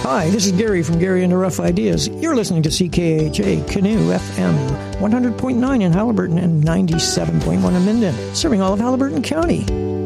Hi, this is Gary from Gary and the Rough Ideas. You're listening to CKHA Canoe FM, 100.9 in Haliburton and 97.1 in Minden, serving all of Haliburton County.